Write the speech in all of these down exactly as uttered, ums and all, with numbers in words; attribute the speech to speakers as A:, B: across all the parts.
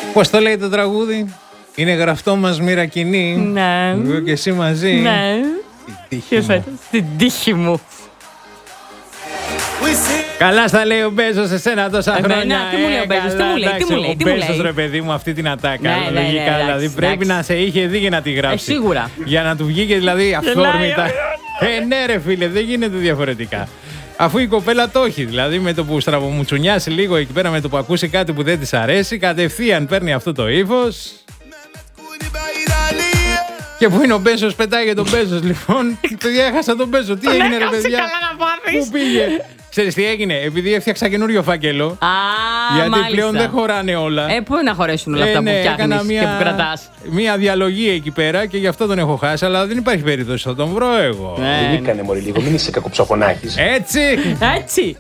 A: Πώς το λέει το τραγούδι? Είναι γραφτό μας μοίρα κοινή.
B: Ναι.
A: Εγώ και εσύ μαζί.
B: Ναι.
A: Στην τύχη μου.
B: Στην τύχη μου.
A: Καλά στα λέει ο Μπέζος σε σένα τόσα
B: Εμένα,
A: χρόνια.
B: τι μου λέει ο Μπέζος, τι μου λέει, τι μου λέει, τι μου
A: Ο Μπέζος,
B: λέει.
A: ρε παιδί μου, αυτή την ατάκα.
B: Ναι, ναι, ναι,
A: λογικά,
B: εντάξει,
A: δηλαδή πρέπει
B: εντάξει.
A: να σε είχε δει για να τη γράψει.
B: Ε, σίγουρα.
A: Για να του βγήκε δηλαδή αυθόρμητα.
B: Γελάει,
A: Ε, ναι, ρε φίλε, δεν γίνεται διαφορετικά. Αφού η κοπέλα το έχει, δηλαδή με το που στραβομουτσουνιάσει λίγο εκεί πέρα, με το που ακούσει κάτι που δεν της αρέσει, κατευθείαν παίρνει αυτό το ύφος. Και πού είναι ο Μπέζος, πετάει για τον Μπέζος, λοιπόν. Παιδιά, έχασα τον Μπέζο. Τι έγινε, ρε παιδιά?
B: Καλά να πάθεις.
A: Πού πήγε? Ξέρεις τι έγινε? Επειδή έφτιαξα καινούριο φάκελο.
B: Α,
A: γιατί
B: μάλιστα.
A: πλέον δεν χωράνε όλα.
B: Ε, πού να χωρέσουν όλα αυτά
A: ναι,
B: που φτιάχνεις
A: έκανα
B: και που κρατάς.
A: Μία διαλογή εκεί πέρα και γι' αυτό τον έχω χάσει, αλλά δεν υπάρχει περίπτωση, θα τον βρω εγώ.
B: Ναι.
C: Λίκανε μωρή λίγο, μην είσαι κακοψοφωνάκης.
A: Έτσι!
B: Έτσι.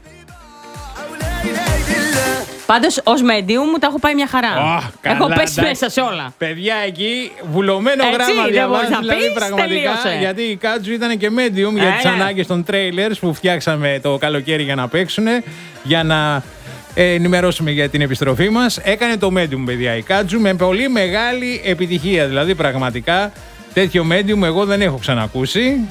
B: Πάντως, ως medium μου τα έχω πάει μια χαρά.
A: Oh, καλά,
B: έχω πέσει
A: εντάξει.
B: μέσα σε όλα.
A: Παιδιά, εκεί βουλωμένο
B: Έτσι,
A: γράμμα
B: δεν
A: διαβάζει,
B: μπορείς να
A: δηλαδή
B: πεις,
A: πραγματικά.
B: τελείωσε.
A: Γιατί η Κάτζου ήταν και medium για
B: Ε,
A: τις
B: ναι.
A: ανάγκες των trailers που φτιάξαμε το καλοκαίρι για να παίξουν, για να ε, ενημερώσουμε για την επιστροφή μας. Έκανε το medium, παιδιά, η Κάτζου με πολύ μεγάλη επιτυχία. Δηλαδή, πραγματικά τέτοιο medium εγώ δεν έχω ξανακούσει.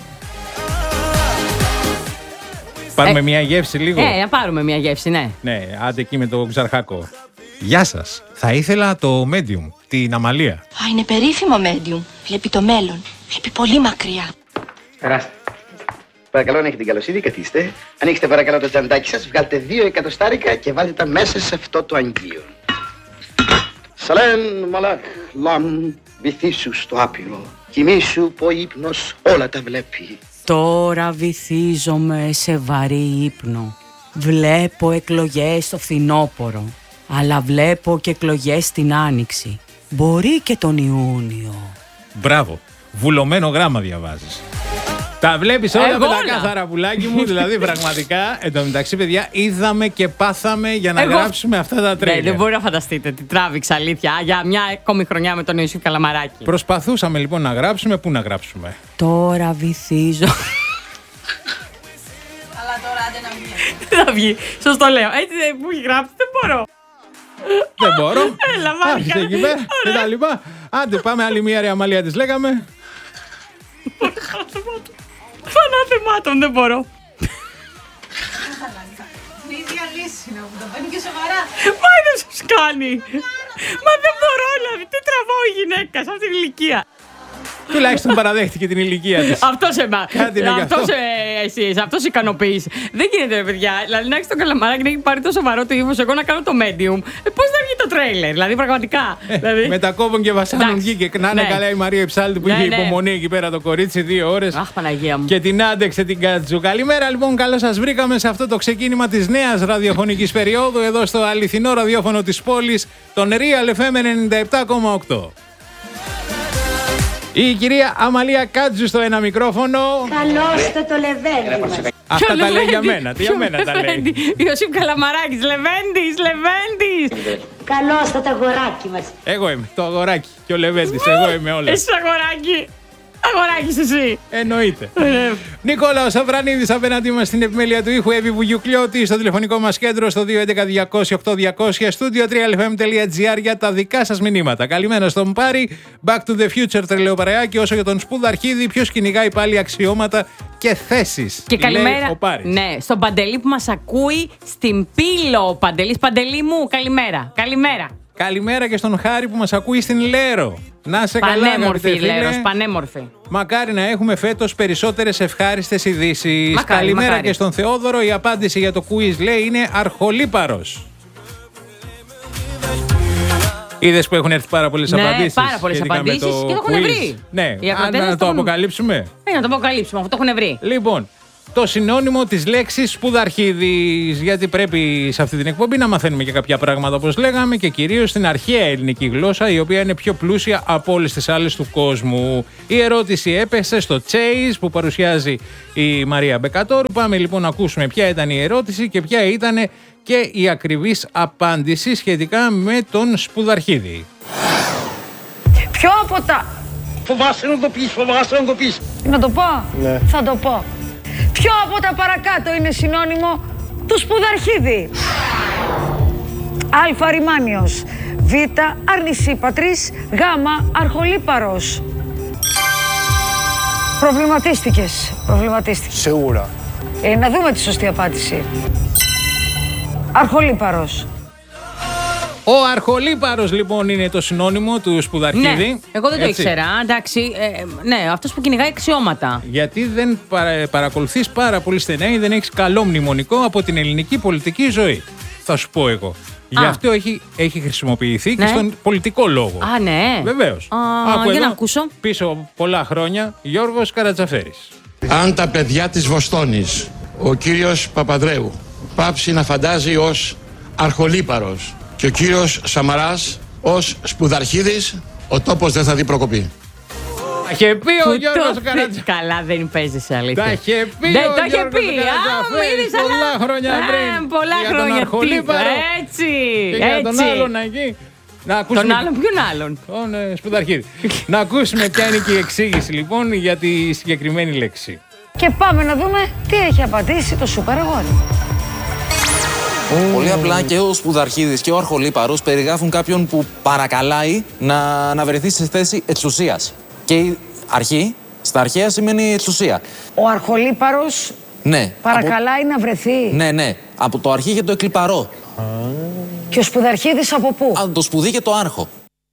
A: Πάρουμε
B: Ε,
A: μια γεύση λίγο.
B: Ε, να πάρουμε μια γεύση, ναι.
A: Ναι, άντε εκεί με το ξαρχάκο. Γεια σας. Θα ήθελα το medium, την Αμαλία.
D: Α, είναι περίφημο medium. Βλέπει το μέλλον. Βλέπει πολύ μακριά.
E: Περάστε. Παρακαλώ, αν έχετε την καλοσύνη, καθίστε. Ανοίξτε παρακαλώ το τσαντάκι σας, βγάλτε δύο εκατοστάρικα και βάλτε τα μέσα σε αυτό το αγγείο. Σαλέν, μαλάχ, λαμ, βυθίσου στο άπειρο. Κοιμήσου που ο ύπνος όλα τα βλέπει.
B: Τώρα βυθίζομαι σε βαρύ ύπνο. Βλέπω εκλογές στο φθινόπωρο. Αλλά βλέπω και εκλογές στην Άνοιξη. Μπορεί και τον Ιούνιο.
A: Μπράβο. Βουλωμένο γράμμα διαβάζεις. Τα βλέπεις όλα
B: Εγώ
A: με τα
B: όλα.
A: κάθαρα πουλάκι μου, δηλαδή πραγματικά. Εν τω μεταξύ, παιδιά, είδαμε και πάθαμε για να
B: Εγώ-
A: γράψουμε αυτά τα
B: Ναι,
A: τρέλια.
B: δεν μπορεί να φανταστείτε τι τράβηξα, αλήθεια, για μια ακόμη χρονιά με τον Ιωσήφ Καλαμαράκη.
A: Προσπαθούσαμε λοιπόν να γράψουμε, πού να γράψουμε.
B: Τώρα βυθίζω.
D: Αλλά τώρα άντε να βγει.
B: Τι θα βγει, σωστό λέω. Έτσι δεν μου έχει γράψει, δεν μπορώ.
A: Δεν μπορώ.
B: Έλα, Μάρικα.
A: Άρχισε εκεί πέρα και τα λοιπά. Άντε, πάμε άλλη μία ρε Αμαλία, της λέγαμε.
B: Φανάθεμάτων, δεν μπορώ.
D: Η ίδια λύση είναι που το παίρνει και σοβαρά.
B: Μα δεν σου κάνει. Μα δεν μπορώ, δηλαδή. Τι τραβάω η γυναίκα σε αυτή την ηλικία.
A: Τουλάχιστον παραδέχτηκε την ηλικία της.
B: Αυτό σε μα.
A: Κάτι είναι γι' αυτό.
B: Αυτό εσύ, αυτό σε ικανοποιεί. Δεν γίνεται, ρε παιδιά. Δηλαδή να έχει τον Καλαμαράκη να έχει πάρει το σοβαρό του ύφο, εγώ να κάνω το medium. Ε, Πώ θα βγει το τρέιλερ, δηλαδή πραγματικά. δηλαδή...
A: Με τα κόβων και βασάνων
B: Εντάξει.
A: βγήκε. Να είναι
B: Ναι.
A: καλά η Μαρία Υψάλτη που
B: Ναι,
A: είχε
B: ναι.
A: υπομονή εκεί πέρα το κορίτσι δύο ώρες.
B: Αχ, Παναγία μου.
A: Και την άντεξε την Κάτζου. Καλημέρα λοιπόν, καλώς σας βρήκαμε σε αυτό το ξεκίνημα της νέας ραδιοφωνικής περίοδου εδώ στο αληθινό ραδιόφωνο της πόλης, τον Real εφ εμ ενενήντα επτά κόμμα οκτώ. Η κυρία Αμαλία Κάτζου στο ένα μικρόφωνο.
D: Καλώς το το λεβέντι μας.
A: Αυτά
B: Ποιο
A: τα λέει για
B: Λεβέντη?
A: μένα. Τι για
B: Ποιο
A: μένα τα
B: Λεβέντη?
A: λέει.
B: Ιωσήφ Καλαμαράκης, Λεβέντης, Λεβέντης.
D: Καλώς το το αγοράκι μας.
A: Εγώ είμαι το αγοράκι και ο Λεβέντης. Εγώ είμαι όλα.
B: Εσύ αγοράκι. Αγοράκης εσύ.
A: Εννοείται.
B: Ε,
A: Νικόλαος Αβρανίδης απέναντί μας στην επιμέλεια του ήχου, Εύη Βουγιουκλιώτη στο τηλεφωνικό μας κέντρο στο δύο έντεκα διακόσια οκτώ διακόσια, στούντιο τρία ελ εφ εμ τελεία τζι άρ για τα δικά σας μηνύματα. Καλημέρα στον Πάρη, Back to the Future τρελαιοπαρεάκι, όσο για τον Σπουδαρχίδη, ποιος κυνηγάει πάλι αξιώματα και θέσεις.
B: Και
A: λέει
B: καλημέρα.
A: ο Πάρης.
B: Ναι, στον Παντελή που μας ακούει στην Πύλο. Παντελής, Παντελή μου, καλημέρα. Καλημέρα.
A: Καλημέρα και στον Χάρη που μας ακούει στην Λέρο. Να σε καλά, αγαπητέ
B: Πανέμορφη,
A: φίλε.
B: Λέρος, πανέμορφη.
A: Μακάρι να έχουμε φέτος περισσότερες ευχάριστες ειδήσεις.
B: Μακάρι,
A: Καλημέρα
B: μακάρι.
A: και στον Θεόδωρο. Η απάντηση για το quiz λέει είναι αρχολίπαρος. Είδες που έχουν έρθει πάρα πολλές
B: Ναι,
A: απαντήσεις.
B: πάρα πολλές
A: σχετικά με
B: απαντήσεις
A: το
B: και το έχουν
A: quiz.
B: βρει.
A: Ναι,
B: Οι
A: αν
B: ακροατές
A: να
B: το
A: το
B: έχουν-
A: αποκαλύψουμε.
B: Ε, να το αποκαλύψουμε, αυτό το έχουν βρει.
A: Λοιπόν, το συνώνυμο της λέξης Σπουδαρχίδης. Γιατί πρέπει σε αυτή την εκπομπή να μαθαίνουμε και κάποια πράγματα όπως λέγαμε και κυρίως στην αρχαία ελληνική γλώσσα, η οποία είναι πιο πλούσια από όλες τις άλλες του κόσμου. Η ερώτηση έπεσε στο Chase που παρουσιάζει η Μαρία Μπεκατόρου. Πάμε λοιπόν να ακούσουμε ποια ήταν η ερώτηση και ποια ήταν και η ακριβής απάντηση σχετικά με τον Σπουδαρχίδη.
F: Ποιο από τα...
E: Φοβάσαι να το πεις, φοβάσαι να το πεις.
F: Να το πω.
E: Ναι.
F: Θα το πω. Ποιο από τα παρακάτω είναι συνώνυμο του Σπουδαρχίδη? Α. Ρημάνιος. Β. Β. Αρνησίπατρης. Γ. Αρχολύπαρος. Προβληματίστηκες. Προβληματίστηκες.
G: Σίγουρα.
F: Ε, να δούμε τη σωστή απάντηση. Αρχολύπαρος.
A: Ο Αρχολύπαρος λοιπόν είναι το συνώνυμο του Σπουδαρχίδη.
B: Ναι, εγώ δεν το
A: Έτσι.
B: ήξερα. Εντάξει, ε, ναι, αυτός που κυνηγάει αξιώματα.
A: Γιατί δεν παρα, παρακολουθείς πάρα πολύ στενά ή δεν έχεις καλό μνημονικό από την ελληνική πολιτική ζωή. Θα σου πω εγώ. Γι' αυτό έχει, έχει χρησιμοποιηθεί
B: Ναι.
A: και στον πολιτικό λόγο.
B: Α, ναι.
A: Βεβαίως.
B: Α,
A: Άκου
B: για
A: εδώ,
B: να ακούσω.
A: Πίσω πολλά χρόνια, Γιώργος Καρατζαφέρης.
H: Αν τα παιδιά της Βοστόνης, ο κύριος Παπανδρέου, πάψει να φαντάζει ως Αρχολύπαρος και ο κύριος Σαμαράς ως Σπουδαρχίδης, ο τόπος δεν θα δει προκοπή.
A: Τα είχε πει ο
B: Που
A: Γιώργος
B: το-
A: Καρατζαφέρης.
B: Καλά, δεν παίζει σε αλήθεια.
A: Τα είχε πει
B: Δεν
A: ο
B: το είχε
A: Γιώργος
B: πει. Α,
A: Καρατζαφέρης
B: είδες, αλλά-
A: πολλά χρόνια
B: Ε,
A: πριν.
B: Πολλά
A: για τον
B: χρόνια.
A: Αρχολύπαρο
B: Τι- Έτσι.
A: και για τον
B: έτσι.
A: άλλον εκεί. Να ακούσουμε...
B: Τον άλλον, ποιον άλλον.
A: Τον ε, Σπουδαρχίδη. Να ακούσουμε ποια είναι και η εξήγηση λοιπόν για τη συγκεκριμένη λέξη.
F: Και πάμε να δούμε τι έχει απαντήσει το σούπερ αγόρι.
I: Πολύ απλά και ο Σπουδαρχίδης και ο Αρχολύπαρος περιγράφουν κάποιον που παρακαλάει να, να βρεθεί σε θέση εξουσίας. Και η αρχή, στα αρχαία σημαίνει εξουσία.
F: Ο Αρχολύπαρος
I: Ναι.
F: παρακαλάει να βρεθεί.
I: Από, ναι, ναι. Από το αρχή και το εκλιπαρό.
F: Και ο Σπουδαρχίδης από πού?
I: Από το σπουδί και το άρχο.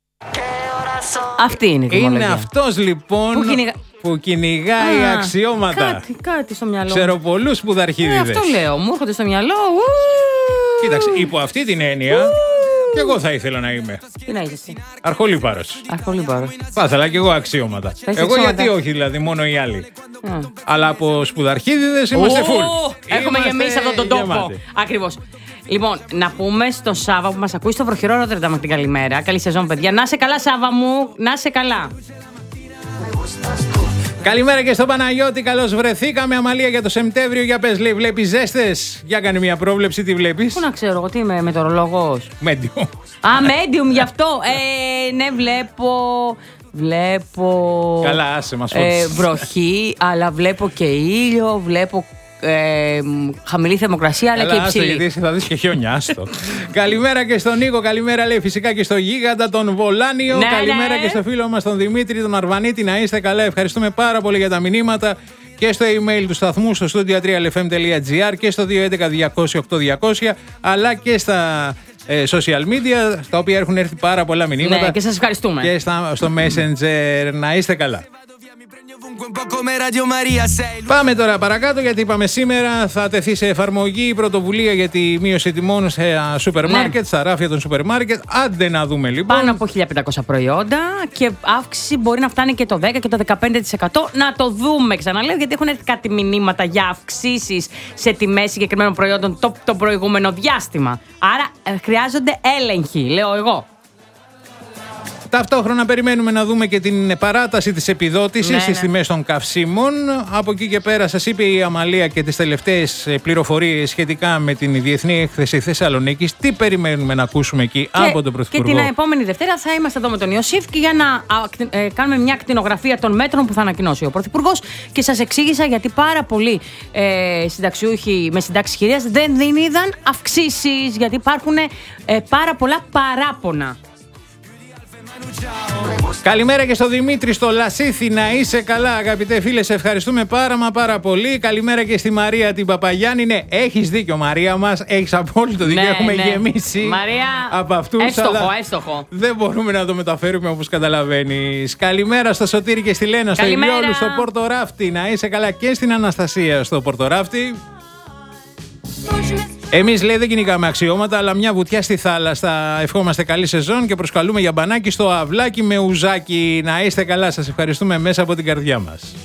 B: Αυτή είναι η
A: Είναι
B: τιμολογία.
A: αυτός λοιπόν
B: Που κυνηγα-
A: που κυνηγάει
B: Α,
A: αξιώματα.
B: Κάτι, κάτι στο μυαλό μου.
A: Ξέρω πολλούς
B: Ε,
A: σπουδαρχίδιδες.
B: αυτό λέω. Μου έρχονται στο μυαλό. Ου,
A: Κοίταξε, υπό αυτή την έννοια, και εγώ θα ήθελα να είμαι
B: Τι να είσαι εσύ.
A: Αρχολύπαρος.
B: Αρχολύπαρο.
A: Θα ήθελα και εγώ αξιώματα.
B: έχεις
A: Εγώ
B: αξιώματα.
A: γιατί όχι, δηλαδή, μόνο οι άλλοι.
B: Α.
A: Αλλά από σπουδαρχίδιδες είμαστε
B: Ω,
A: full.
B: Έχουμε
A: Είμαστε
B: γεμίσει αυτόν τον τόπο.
A: γεμάτοι.
B: Ακριβώς. Λοιπόν, να πούμε στον Σάβα που μας ακούει στο βροχερό Ρότερνταμ την καλημέρα. Καλή σεζόν, παιδιά. Να σε καλά, Σάβα μου. Να σε καλά.
A: Καλημέρα και στον Παναγιώτη. Καλώς βρεθήκαμε. Αμαλία για το Σεπτέμβριο. Για πες, λέει, βλέπεις ζέστες. Για κάνει μια πρόβλεψη, τι βλέπεις.
B: Πού να ξέρω εγώ, τι είμαι μετεωρολόγος.
A: Μέντιο.
B: Α, medium γι' αυτό. Ε, ναι, βλέπω. Βλέπω.
A: Καλά, άσε μας
B: ε,
A: φώτισες.
B: βροχή, αλλά βλέπω και ήλιο. Βλέπω ε, χαμηλή θερμοκρασία, αλλά και
A: Καλά, άστο,
B: υψηλή.
A: γιατί εσύ θα δεις και χιόνια, άστο. Καλημέρα και στον Νίκο, καλημέρα λέει φυσικά και στο Γίγαντα, τον Βολάνιο.
B: Ναι,
A: καλημέρα
B: ναι.
A: και στο φίλο μας τον Δημήτρη, τον Αρβανίτη. Να είστε καλά, ευχαριστούμε πάρα πολύ για τα μηνύματα. Και στο email του σταθμού στο studio τρία ελ εφ εμ τελεία τζι άρ και στο δύο έντεκα διακόσια οκτώ διακόσια, αλλά και στα ε, social media, στα οποία έχουν έρθει πάρα πολλά μηνύματα.
B: Ναι, και σας ευχαριστούμε.
A: Και στα, στο Messenger. Να είστε καλά. Πάμε τώρα παρακάτω, γιατί είπαμε σήμερα θα τεθεί σε εφαρμογή η πρωτοβουλία για τη μείωση τιμών σε σούπερ μάρκετ,
B: Ναι.
A: στα ράφια των σούπερ μάρκετ. Άντε να δούμε λοιπόν.
B: Πάνω από χίλια πεντακόσια προϊόντα και αύξηση μπορεί να φτάνει και το δέκα και το δεκαπέντε τοις εκατό. Να το δούμε, ξαναλέω, γιατί έχουν έρθει κάτι μηνύματα για αυξήσεις σε τιμές συγκεκριμένων προϊόντων το, το προηγούμενο διάστημα. Άρα ε, χρειάζονται έλεγχοι, λέω εγώ.
A: Ταυτόχρονα περιμένουμε να δούμε και την παράταση της επιδότησης
B: Ναι,
A: στις
B: ναι.
A: τιμές των καυσίμων. Από εκεί και πέρα σας είπε η Αμαλία και τις τελευταίες πληροφορίες σχετικά με την Διεθνή Έκθεση Θεσσαλονίκης. Τι περιμένουμε να ακούσουμε εκεί από τον
B: και
A: Πρωθυπουργό.
B: την επόμενη Δευτέρα θα είμαστε εδώ με τον Ιωσήφ και για να α, κτην- ε, κάνουμε μια ακτινογραφία των μέτρων που θα ανακοινώσει ο Πρωθυπουργός. Και σας εξήγησα γιατί πάρα πολλοί ε, συνταξιούχοι με συντάξεις χειρίας δεν, δεν είδαν αυξήσεις, γιατί υπάρχουν ε, πάρα πολλά παράπονα.
A: Καλημέρα και στο Δημήτρη στο Λασίθι, να είσαι καλά αγαπητέ φίλε, σε ευχαριστούμε πάρα μα πάρα πολύ. Καλημέρα και στη Μαρία την Παπαγιάννη. Ναι, έχεις δίκιο Μαρία μας, έχεις απόλυτο δίκιο,
B: Ναι,
A: έχουμε
B: ναι.
A: γεμίσει
B: Μαρία,
A: από αυτούς.
B: εύστοχο,
A: αλλά
B: εύστοχο.
A: δεν μπορούμε να το μεταφέρουμε όπως καταλαβαίνεις. Καλημέρα στο Σωτήρη και στη Λένα, στο
B: Καλημέρα.
A: Ηλιόλου, στο Πορτοράφτη, να είσαι καλά, και στην Αναστασία στο Πορτοράφτη. Εμείς λέει δεν κυνηγάμε αξιώματα, αλλά μια βουτιά στη θάλασσα. Ευχόμαστε καλή σεζόν και προσκαλούμε για μπανάκι στο αυλάκι με ουζάκι. Να είστε καλά, σας ευχαριστούμε μέσα από την καρδιά μας.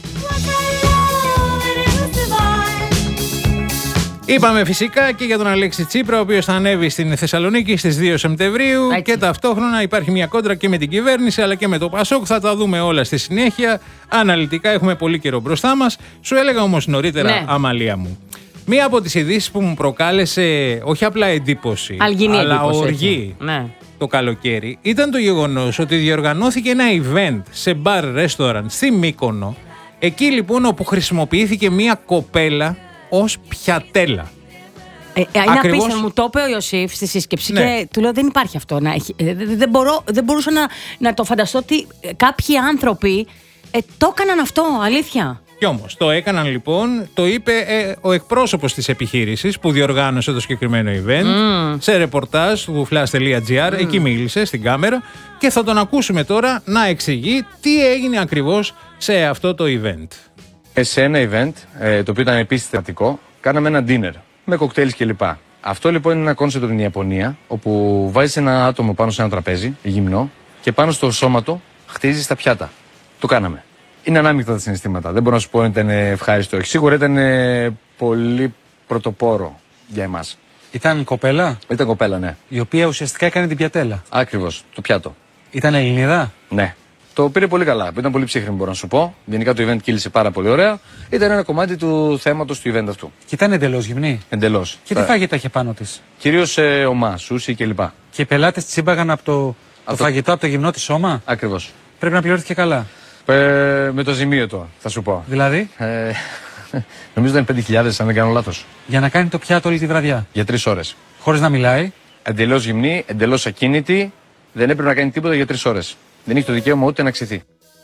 A: Είπαμε φυσικά και για τον Αλέξη Τσίπρα, ο οποίος θα ανέβει στην Θεσσαλονίκη στις δύο Σεπτεμβρίου.
B: Έτσι.
A: Και ταυτόχρονα υπάρχει μια κόντρα και με την κυβέρνηση αλλά και με το Πασόκ. Θα τα δούμε όλα στη συνέχεια. Αναλυτικά έχουμε πολύ καιρό μπροστά μας. Σου έλεγα όμως νωρίτερα,
B: Ναι.
A: Αμαλία μου, μία από τις ειδήσεις που μου προκάλεσε όχι απλά εντύπωση,
B: Αλγινή
A: αλλά
B: εντύπωση,
A: οργή
B: έτσι. Ναι.
A: το καλοκαίρι, ήταν το γεγονός ότι διοργανώθηκε ένα event σε μπαρ ρέστοραν στη Μύκονο. Εκεί λοιπόν όπου χρησιμοποιήθηκε μία κοπέλα ως πιατέλα.
B: Ε, είναι Ακριβώς... απίστευτο. Μου το είπε ο Ιωσήφ στη σύσκεψη ναι. και του λέω δεν υπάρχει αυτό. Να έχει, ε, δεν, μπορώ, δεν μπορούσα να, να το φανταστώ ότι κάποιοι άνθρωποι ε, το έκαναν αυτό, αλήθεια.
A: Κι όμως το έκαναν λοιπόν, το είπε ε, ο εκπρόσωπος της επιχείρησης που διοργάνωσε το συγκεκριμένο event mm. σε ρεπορτάζ του flash τελεία gr, mm. εκεί μίλησε στην κάμερα και θα τον ακούσουμε τώρα να εξηγεί τι έγινε ακριβώς σε αυτό το event.
G: Σε ένα event, ε, το οποίο ήταν επίσης θεματικό, κάναμε ένα dinner με κοκτέιλς κλπ. Αυτό λοιπόν είναι ένα κόνσεπτ από την Ιαπωνία, όπου βάζεις ένα άτομο πάνω σε ένα τραπέζι, γυμνό, και πάνω στο σώμα του χτίζεις τα πιάτα. Το κάναμε. Είναι ανάμεικτα τα συναισθήματα. Δεν μπορώ να σου πω αν ήταν ευχάριστο. Σίγουρα ήταν πολύ πρωτοπόρο για εμάς.
J: Ήταν κοπέλα?
G: Ήταν κοπέλα, ναι.
J: Η οποία ουσιαστικά έκανε την πιατέλα.
G: Ακριβώς, το πιάτο.
J: Ήταν Ελληνίδα?
G: Ναι. Το πήρε πολύ καλά. Ήταν πολύ ψύχρημη, μπορώ να σου πω. Γενικά το event κύλησε πάρα πολύ ωραία. Ήταν ένα κομμάτι του θέματος του event αυτού.
J: Και ήταν εντελώς γυμνή.
G: Εντελώς.
J: Και τι φάγητα είχε πάνω της?
G: Κυρίως ε, ομά, σούσι κλπ.
J: Και οι πελάτες τσίμπαγαν από το, το φαγητό, από το γυμνό της σώμα.
G: Ακριβώς.
J: Πρέπει να πληρώθηκε καλά.
G: Ε, με το ζημίο τώρα, θα σου πω.
J: Δηλαδή?
G: Ε, νομίζω ήταν πέντε χιλιάδες, αν δεν κάνω λάθος.
J: Για να κάνει το πιάτο όλη τη βραδιά.
G: Για τρεις ώρες.
J: Χωρίς να μιλάει.
G: Εντελώς γυμνή, εντελώς ακίνητη. Δεν έπρεπε να κάνει τίποτα για τρεις ώρες. Δεν είχε το δικαίωμα ούτε να ξυθεί.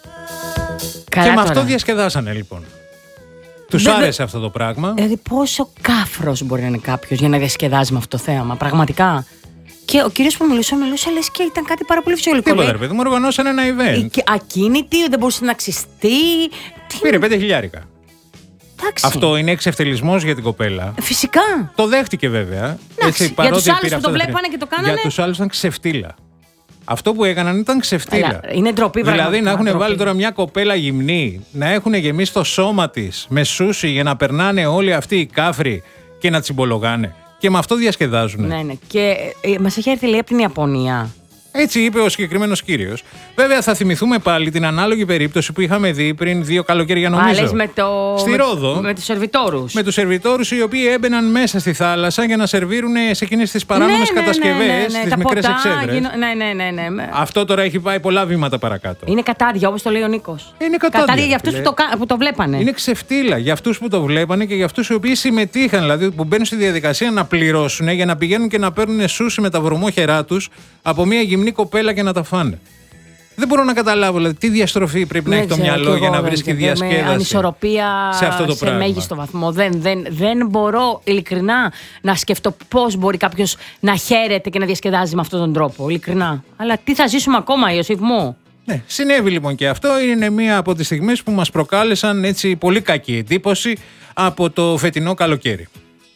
B: Καλά
A: και με
B: τώρα.
A: αυτό διασκεδάσανε λοιπόν. Τους
B: Βέβαια,
A: άρεσε αυτό το πράγμα.
B: Δηλαδή, πόσο κάφρος μπορεί να είναι κάποιος για να διασκεδάζει με αυτό το θέαμα, πραγματικά. Και ο κύριος που μιλούσε, μιλούσε, λες και ήταν κάτι πάρα πολύ φυσιολογικό.
A: Τίποτα, ρε παιδί μου, οργανώσαν ένα event.
B: Και ακίνητη, δεν μπορούσε να ξυστεί.
A: Πήρε πέντε χιλιάρικα.
B: Εντάξει.
A: Αυτό είναι εξευτελισμός για την κοπέλα.
B: Φυσικά.
A: Το δέχτηκε βέβαια.
B: Έτσι, για τους άλλους που το βλέπανε και το κάνανε.
A: Για τους άλλους ήταν ξεφτύλα. Αυτό που έκαναν ήταν ξεφτύλα.
B: Έλα, είναι ντροπή,
A: δηλαδή να έχουν
B: ντροπή.
A: βάλει τώρα μια κοπέλα γυμνή, να έχουν γεμίσει το σώμα της με σούσι για να περνάνε όλοι αυτοί οι κάφροι και να τσιμπολογάνε. Και με αυτό διασκεδάζουν.
B: Ναι, ναι. Και ε, μας έχει έρθει λέει από την Ιαπωνία.
A: Έτσι είπε ο συγκεκριμένος κύριος. Βέβαια, θα θυμηθούμε πάλι την ανάλογη περίπτωση που είχαμε δει πριν δύο καλοκαίρια, νομίζω.
B: Άλλες με το.
A: Στη
B: με,
A: Ρόδο.
B: Με τους σερβιτόρους.
A: Με τους σερβιτόρους οι οποίοι έμπαιναν μέσα στη θάλασσα για να σερβίρουν σε εκείνες τις παράνομες
B: ναι, ναι,
A: κατασκευές,
B: ναι, ναι, ναι,
A: τις
B: τα
A: μικρές
B: ποτά,
A: εξέδρες.
B: Γίνω... Ναι, ναι, ναι, ναι.
A: Αυτό τώρα έχει πάει πολλά βήματα παρακάτω.
B: Είναι κατάδια, όπως το λέει ο Νίκος.
A: Είναι κατάδια.
B: Κατάδια για αυτούς που το, που το βλέπανε.
A: Είναι ξεφτύλα για αυτούς που το βλέπανε και για αυτούς οι οποίοι συμμετείχαν, δηλαδή που μπαίνουν στη διαδικασία να πληρώσουν για να πηγαίνουν και να παίρνουν σούσι με τα βρωμόχερά τους από μια γυμνή κοπέλα και να τα φάνε. Δεν μπορώ να καταλάβω δηλαδή, τι διαστροφή πρέπει να έχει το μυαλό για να βρίσκει διασκέδαση.
B: Με ανισορροπία
A: σε, αυτό το
B: σε μέγιστο βαθμό. Δεν, δεν, δεν μπορώ ειλικρινά να σκεφτώ πώς μπορεί κάποιος να χαίρεται και να διασκεδάζει με αυτόν τον τρόπο. Ειλικρινά. Αλλά τι θα ζήσουμε ακόμα, Ιωσήφ μου.
A: Ναι, συνέβη λοιπόν και αυτό. Είναι μία από τις στιγμές που μας προκάλεσαν έτσι πολύ κακή εντύπωση από το φετινό καλοκαίρι.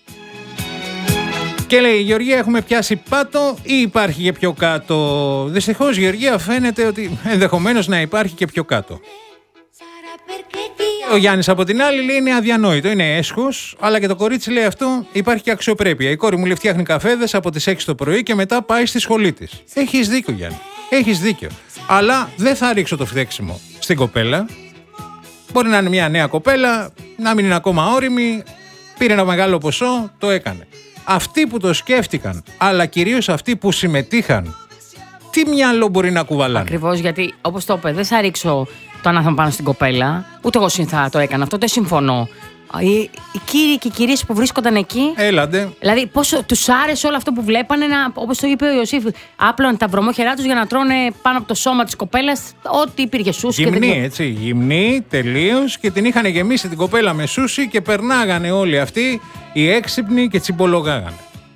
A: Και λέει, Γεωργία, έχουμε πιάσει πάτο ή υπάρχει και πιο κάτω? Δυστυχώς, Γεωργία, φαίνεται ότι ενδεχομένως να υπάρχει και πιο κάτω. Ο Γιάννης από την άλλη λέει, είναι αδιανόητο, είναι έσχος, αλλά και το κορίτσι λέει αυτό, υπάρχει και αξιοπρέπεια. Η κόρη μου λέει φτιάχνει καφέδες από τις έξι το πρωί και μετά πάει στη σχολή της. Έχεις δίκιο, Γιάννη. Έχεις δίκιο. Αλλά δεν θα ρίξω το φταίξιμο στην κοπέλα. Μπορεί να είναι μια νέα κοπέλα, να μην είναι ακόμα όριμη, πήρε ένα μεγάλο ποσό, το έκανε. Αυτοί που το σκέφτηκαν, αλλά κυρίως αυτοί που συμμετείχαν, τι μυαλό μπορεί να κουβαλάνε?
B: Ακριβώς, γιατί όπως το είπε, δεν θα ρίξω το ανάθεμα πάνω στην κοπέλα. Ούτε εγώ θα το έκανα αυτό, δεν συμφωνώ. Οι, οι κύριοι και οι κυρίες που βρίσκονταν εκεί.
A: Έλαντε.
B: Δηλαδή, πόσο τους άρεσε όλο αυτό που βλέπανε, όπως το είπε ο Ιωσήφ, άπλωναν τα βρωμόχερά τους για να τρώνε πάνω από το σώμα της κοπέλας ό,τι υπήρχε σούσι.
A: Γυμνή,
B: και δεν...
A: έτσι. Γυμνή, τελείως, και την είχαν γεμίσει την κοπέλα με σούσι και περνάγανε όλοι αυτοί οι έξυπνοι και τσιμπολογάγανε.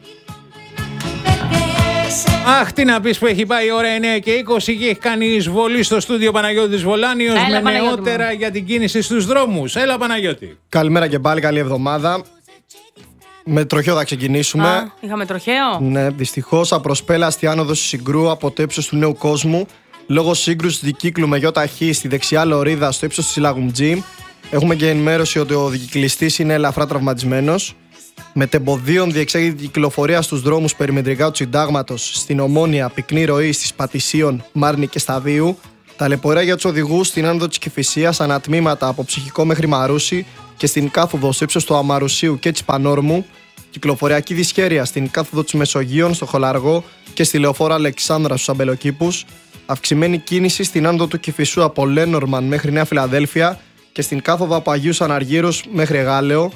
A: Αχ, τι να πεις που έχει πάει η ώρα εννιά και είκοσι και έχει κάνει εισβολή στο στούντιο Παναγιώτης Βολάνιος με
B: Παναγιώτη
A: νεότερα
B: μου.
A: για την κίνηση στους δρόμους. Έλα, Παναγιώτη.
K: Καλημέρα και πάλι, καλή εβδομάδα. Με τροχαίο θα ξεκινήσουμε.
B: Α, είχαμε τροχαίο.
K: Ναι, δυστυχώς απροσπέλαστη άνοδος Συγκρού από το ύψος του Νέου Κόσμου λόγω σύγκρουσης δικύκλου με ΙΧ στη δεξιά λωρίδα στο ύψος της Λαγουμτζή. Έχουμε και ενημέρωση ότι ο δικυκλιστής είναι ελαφρά τραυματισμένος. Μετεμποδίων διεξάγει την κυκλοφορία στους δρόμους περιμετρικά του Συντάγματος, στην Ομόνια, πυκνή ροή στις Πατησίων, Μάρνη και Σταδίου. Ταλαιπωρία για τους οδηγούς στην άνοδο της Κηφισίας, ανατμήματα από Ψυχικό μέχρι Μαρούσι και στην κάθοδο στο ύψος του Αμαρουσίου και της Πανόρμου. Κυκλοφοριακή δυσχέρεια στην κάθοδο της Μεσογείων, στο Χολαργό και στη λεωφόρο Αλεξάνδρα στους Αμπελοκήπους. Αυξημένη κίνηση στην άνοδο του Κηφισού από Λένορμαν μέχρι Νέα Φιλαδέλφια και στην κάθοδο από Αγίους Αναργύρους μέχρι Γάλεο.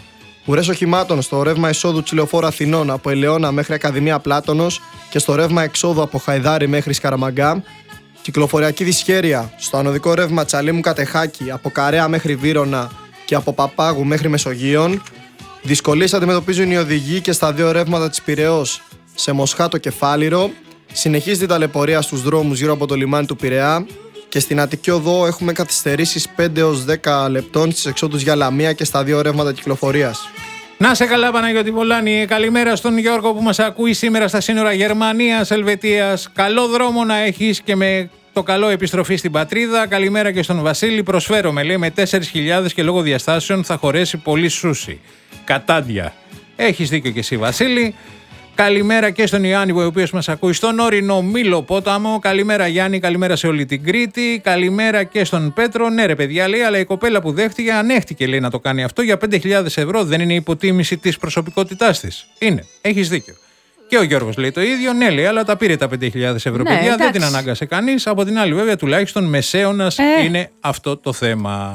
K: Ουρές οχημάτων στο ρεύμα εισόδου της Λεωφόρου Αθηνών από Ελαιώνα μέχρι Ακαδημία Πλάτωνος και στο ρεύμα εξόδου από Χαϊδάρη μέχρι Σκαραμαγκά. Κυκλοφοριακή δυσχέρεια στο ανωδικό ρεύμα Τσαλίμου Κατεχάκη από Καρέα μέχρι Βύρωνα και από Παπάγου μέχρι Μεσογείων. Δυσκολίες αντιμετωπίζουν οι οδηγοί και στα δύο ρεύματα της Πειραιώς σε Μοσχάτο και Φάληρο. Συνεχίζεται η ταλαιπωρία στους δρόμους γύρω από το λιμάνι του Πειραιά. Και στην Αττική Οδό έχουμε καθυστερήσεις πέντε έως δέκα λεπτών στις εξόδους για Λαμία και στα δύο ρεύματα κυκλοφορίας.
A: Να σε καλά, Παναγιώτη Βολάνη. Καλημέρα στον Γιώργο που μας ακούει σήμερα στα σύνορα Γερμανίας-Ελβετίας. Καλό δρόμο να έχεις και με το καλό επιστροφή στην πατρίδα. Καλημέρα και στον Βασίλη. Προσφέρομαι, λέει, με τέσσερις χιλιάδες και λόγω διαστάσεων θα χωρέσει πολύ σούσι. Κατάντια. Έχεις δίκιο και εσύ, Βασίλη. Καλημέρα και στον Ιωάννη, ο οποίος μας ακούει στον όρεινο Μήλο Πόταμο. Καλημέρα, Γιάννη, καλημέρα σε όλη την Κρήτη. Καλημέρα και στον Πέτρο. Ναι, ρε παιδιά, λέει, αλλά η κοπέλα που δέχτηκε ανέχτηκε, λέει, να το κάνει αυτό για πέντε χιλιάδες ευρώ. Δεν είναι υποτίμηση της προσωπικότητάς της? Είναι. Έχεις δίκιο. Και ο Γιώργος λέει το ίδιο. Ναι, λέει, αλλά τα πήρε τα πέντε χιλιάδες ευρώ, ναι, παιδιά. Εντάξει. Δεν την ανάγκασε κανείς. Από την άλλη, βέβαια, τουλάχιστον μεσαίωνας ε. είναι αυτό το θέμα.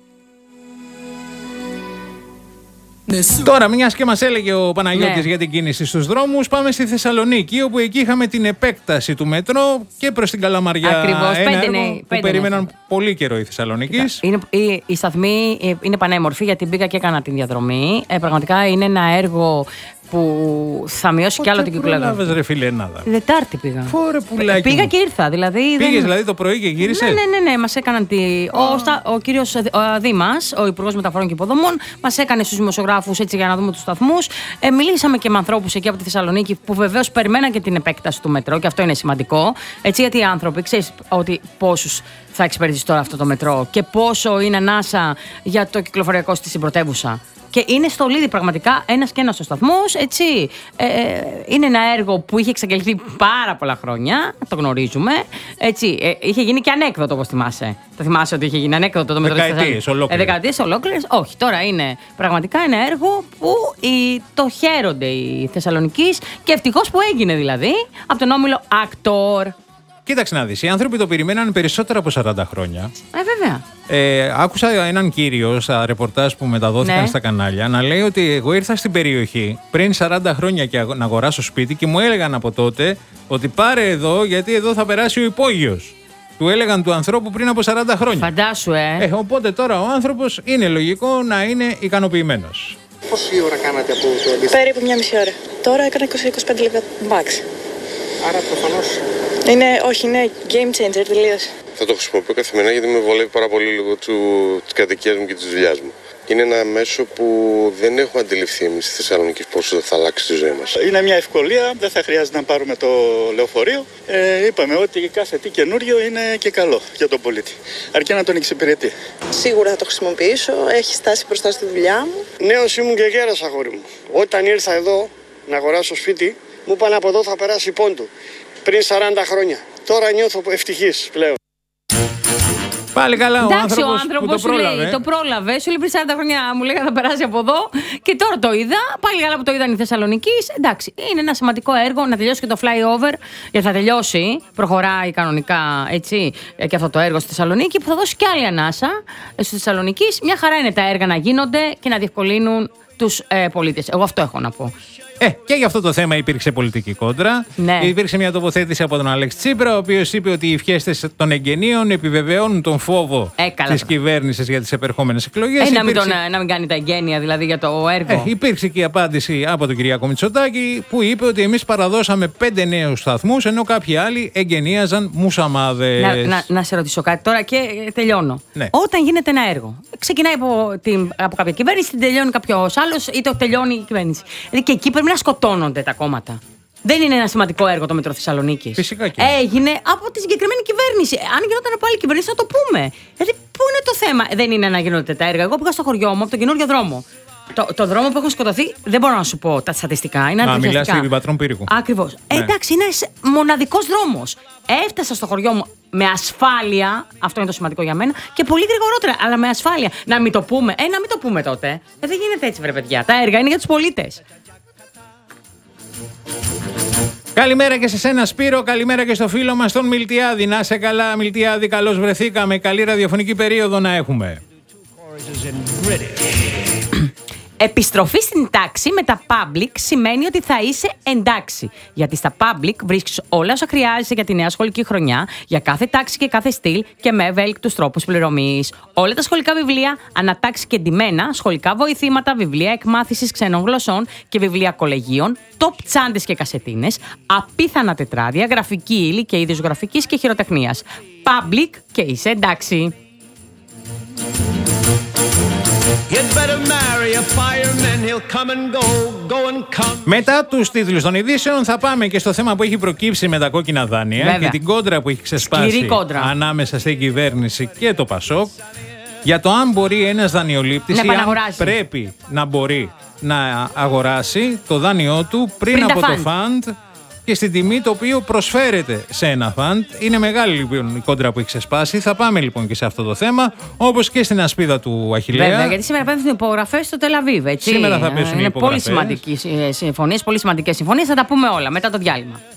A: Τώρα, μιας και μας έλεγε ο Παναγιώτης, ναι, για την κίνηση στους δρόμους, πάμε στη Θεσσαλονίκη, όπου εκεί είχαμε την επέκταση του μετρό και προς την Καλαμαριά. Ακριβώς, ένα πέντε, έργο ναι, που πέντε, περίμεναν ναι. πολύ καιρό οι Θεσσαλονικείς. Είναι, η, η σταθμή είναι πανέμορφη, γιατί πήγα και έκανα την διαδρομή. Ε, πραγματικά είναι ένα έργο που θα μειώσει Πότε κι άλλο την κυκλοφορία. Πότε ρε φίλε, Ενάδα? Τη Δετάρτη πήγα. Φόρε πουλάκι. Πήγα και ήρθα. Δηλαδή, πήγες δεν... δηλαδή το πρωί και γύρισες? Ναι, ναι, ναι, ναι. Μας έκαναν τη... Oh. Ο, στα... ο κύριος ο Δήμας, ο Υπουργός Μεταφορών και Υποδομών, μας έκανε στους δημοσιογράφους έτσι για να δούμε τους σταθμούς. Ε, μιλήσαμε και με ανθρώπους εκεί από τη Θεσσαλονίκη που βεβαίως περιμέναν και την επέκταση του μετρό, και αυτό είναι σημαντικό. Έτσι, γιατί οι άνθρωποι, ξέρεις ότι πόσους θα εξυπηρετήσει τώρα αυτό το μετρό και πόσο είναι ανάσα για το κυκλοφοριακό στην πρωτεύουσα. Και είναι στο Λίδι πραγματικά ένας και ένας ο σταθμός, έτσι. Ε, είναι ένα έργο που είχε εξαγγελθεί πάρα πολλά χρόνια, το γνωρίζουμε. Έτσι, ε, είχε γίνει και ανέκδοτο, όπως θυμάσαι. Το θυμάσαι ότι είχε γίνει ανέκδοτο το μετρό? Δεκαετίες ολόκληρες. Ε, δεκαετίες ολόκληρες. Όχι, τώρα είναι πραγματικά ένα έργο που οι, το χαίρονται οι Θεσσαλονικείς και ευτυχώς που έγινε δηλαδή από τον όμιλο Actor. Κοίταξε να δεις, οι άνθρωποι το περιμέναν περισσότερα από σαράντα χρόνια. Ε, βέβαια. Ε, άκουσα έναν κύριο στα ρεπορτάζ που μεταδόθηκαν, ναι, στα κανάλια να λέει ότι εγώ ήρθα στην περιοχή πριν σαράντα χρόνια και να αγοράσω σπίτι και μου έλεγαν από τότε ότι πάρε εδώ γιατί εδώ θα περάσει ο υπόγειος. Του έλεγαν του ανθρώπου πριν από σαράντα χρόνια. Φαντάσου, ε. ε οπότε τώρα ο άνθρωπος είναι λογικό να είναι ικανοποιημένος.
L: Πόση ώρα κάνατε από το αντίστοιχο? Περίπου μια μισή ώρα. Τώρα έκανα είκοσι με είκοσι πέντε λεπτά max. Άρα προφανώς. Είναι, όχι, είναι game changer τελείως.
M: Θα το χρησιμοποιώ καθημερινά γιατί με βολεύει πάρα πολύ λίγο της κατοικίας μου και της δουλειάς μου. Είναι ένα μέσο που δεν έχουμε αντιληφθεί εμείς στη Θεσσαλονίκη πόσο θα αλλάξει τη ζωή μας.
L: Είναι μια ευκολία, δεν θα χρειάζεται να πάρουμε το λεωφορείο. Ε, είπαμε ότι κάθε τι καινούριο είναι και καλό για τον πολίτη. Αρκεί να τον εξυπηρετεί. Σίγουρα θα το χρησιμοποιήσω, έχει στάσει μπροστά στη δουλειά μου. Νέος ήμουν και γέρας, αγόρι μου. Όταν ήρθα εδώ να αγοράσω σπίτι, μου είπαν από εδώ θα περάσει πόντου. Πριν σαράντα χρόνια. Τώρα νιώθω ευτυχής πλέον.
A: Πάλι καλά, ο
N: εντάξει,
A: άνθρωπος,
N: ο άνθρωπος
A: που το πρόλαβε.
N: Λέει, το πρόλαβε. Σου λέει πριν σαράντα χρόνια μου λέγανε θα περάσει από εδώ. Και τώρα το είδα. Πάλι καλά που το είδαν οι Θεσσαλονικείς. Εντάξει, είναι ένα σημαντικό έργο να τελειώσει και το flyover. Γιατί θα τελειώσει. Προχωράει κανονικά έτσι και αυτό το έργο στη Θεσσαλονίκη που θα δώσει και άλλη ανάσα στη Θεσσαλονίκη. Μια χαρά είναι τα έργα να γίνονται και να διευκολύνουν τους ε, πολίτες. Εγώ αυτό έχω να πω.
A: Ε, και για αυτό το θέμα υπήρξε πολιτική κόντρα. Ναι. Υπήρξε μια τοποθέτηση από τον Αλέξη Τσίπρα, ο οποίος είπε ότι οι ευχέστες των εγγενείων επιβεβαιώνουν τον φόβο ε, της κυβέρνησης για τις επερχόμενες εκλογές.
N: Ε,
A: υπήρξε...
N: να, μην τον, να μην κάνει τα εγγένεια δηλαδή για το έργο.
A: Ε, υπήρξε και η απάντηση από τον Κυριάκο Μητσοτάκη, που είπε ότι εμείς παραδώσαμε πέντε νέους σταθμούς, ενώ κάποιοι άλλοι εγγενίαζαν μουσαμάδες.
N: Να, να, να σε ρωτήσω κάτι τώρα και τελειώνω. Ναι. Όταν γίνεται ένα έργο, ξεκινάει από, την, από κάποια κυβέρνηση, την τελειώνει κάποιος άλλος, είτε τελειώνει η κυβέρνηση. Δηλαδή και εκεί πρέπει να σκοτώνονται τα κόμματα. Δεν είναι ένα σημαντικό έργο το Μετρό Θεσσαλονίκης.
A: Φυσικά και.
N: Έγινε από τη συγκεκριμένη κυβέρνηση. Αν γινόταν από άλλη κυβέρνηση, θα το πούμε. Δηλαδή, πού είναι το θέμα? Δεν είναι να γίνονται τα έργα. Εγώ πήγα στο χωριό μου από τον καινούριο δρόμο. Το, το δρόμο που έχουν σκοτωθεί, δεν μπορώ να σου πω τα στατιστικά. Είναι
A: να μιλάς για την Πατρών Πύργου.
N: Ακριβώς. Ναι. Ε, εντάξει, είναι μοναδικός δρόμος. Έφτασα στο χωριό μου με ασφάλεια. Αυτό είναι το σημαντικό για μένα. Και πολύ γρηγορότερα, αλλά με ασφάλεια. Να μην το πούμε. Ε, να μην το πούμε τότε. Ε, δεν γίνεται έτσι, βρε παιδιά. Τα έργα είναι για τους πολίτες.
A: Καλημέρα και σε σένα, Σπύρο. Καλημέρα και στο φίλο μας τον Μιλτιάδη. Να σε καλά, Μιλτιάδη. Καλώς βρεθήκαμε. Καλή ραδιοφωνική περίοδο να έχουμε.
N: Επιστροφή στην τάξη με τα public σημαίνει ότι θα είσαι εντάξει. Γιατί στα public βρίσκεις όλα όσα χρειάζεσαι για τη νέα σχολική χρονιά, για κάθε τάξη και κάθε στυλ και με ευέλικτους τρόπους πληρωμής. Όλα τα σχολικά βιβλία, ανατάξει και εντυμένα, σχολικά βοηθήματα, βιβλία εκμάθησης ξένων γλωσσών και βιβλία κολεγίων, top τσάντες και κασετίνες, απίθανα τετράδια, γραφική ύλη και είδους γραφικής και χειροτεχνίας. Public και είσαι εντάξει.
A: Μετά τους τίτλους των ειδήσεων θα πάμε και στο θέμα που έχει προκύψει με τα κόκκινα δάνεια. Βέβαια. Και την κόντρα που έχει ξεσπάσει ανάμεσα στην κυβέρνηση και το Πασόκ για το αν μπορεί ένας δανειολήπτης ή αν πρέπει να μπορεί να αγοράσει το δάνειό του πριν, πριν από το φαντ και στην τιμή το οποίο προσφέρεται σε ένα φαντ. Είναι μεγάλη λοιπόν η κόντρα που έχει ξεσπάσει. Θα πάμε λοιπόν και σε αυτό το θέμα, όπως και στην ασπίδα του Αχιλλέα.
N: Βέβαια, γιατί σήμερα πέφτουν υπογραφές στο Τελαβίβ, έτσι.
A: Σήμερα θα πέσουν οι υπογραφές.
N: Είναι πολύ σημαντικές συμφωνίες, πολύ σημαντικές συμφωνίες. Θα τα πούμε όλα μετά το διάλειμμα.